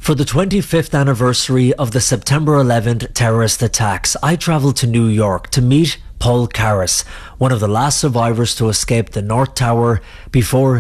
For the 25th anniversary of the September 11th terrorist attacks, I travelled to New York to meet Paul Karras, one of the last survivors to escape the North Tower before